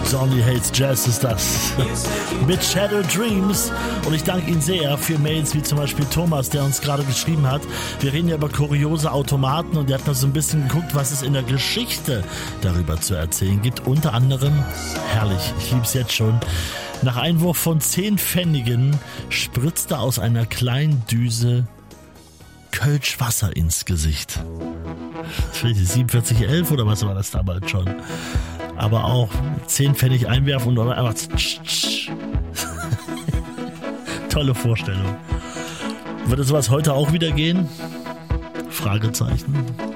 Only Hates Jazz ist das. Mit Shadow Dreams. Und ich danke Ihnen sehr für Mails wie zum Beispiel Thomas, der uns gerade geschrieben hat. Wir reden ja über kuriose Automaten und der hat mal so ein bisschen geguckt, was es in der Geschichte darüber zu erzählen gibt. Unter anderem, herrlich, ich liebe es jetzt schon, nach Einwurf von 10 Pfennigen spritzte aus einer kleinen Düse Kölsch Wasser ins Gesicht. 4711 oder was war das damals schon? Aber auch 10 Pfennig einwerfen und einfach tolle Vorstellung. Würde sowas heute auch wieder gehen? Fragezeichen.